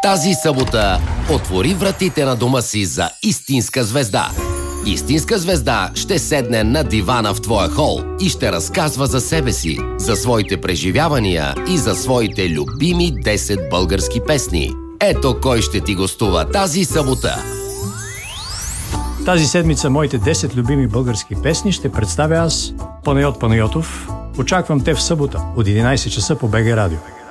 Тази събота отвори вратите на дома си за истинска звезда. Истинска звезда ще седне на дивана в твоя хол и ще разказва за себе си, за своите преживявания и за своите любими 10 български песни. Ето кой ще ти гостува тази събота. Тази седмица моите 10 любими български песни ще представя аз, Панайот Панайотов. Очаквам те в събота от 11 часа по БГ Радио.